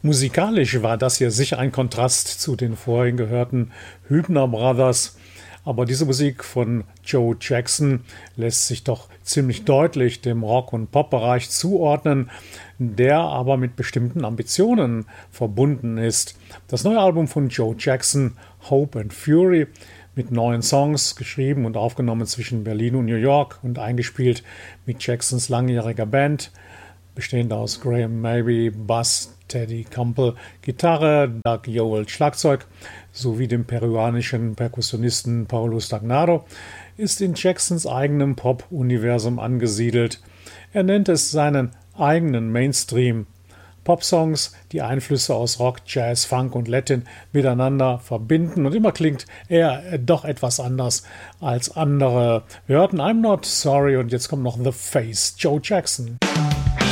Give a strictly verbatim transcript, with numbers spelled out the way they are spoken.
Musikalisch war das hier sicher ein Kontrast zu den vorhin gehörten Hübner Brothers, aber diese Musik von Joe Jackson lässt sich doch ziemlich deutlich dem Rock- und Pop-Bereich zuordnen, der aber mit bestimmten Ambitionen verbunden ist. Das neue Album von Joe Jackson, Hope and Fury, mit neuen Songs, geschrieben und aufgenommen zwischen Berlin und New York und eingespielt mit Jacksons langjähriger Band, bestehend aus Graham Maybe, Bass, Teddy Campbell, Gitarre, Doug Yowell, Schlagzeug sowie dem peruanischen Perkussionisten Paulo Stagnaro, ist in Jacksons eigenem Pop-Universum angesiedelt. Er nennt es seinen eigenen Mainstream. Popsongs, die Einflüsse aus Rock, Jazz, Funk und Latin miteinander verbinden und immer klingt er doch etwas anders als andere. Wir hörten I'm Not Sorry und jetzt kommt noch The Face, Joe Jackson.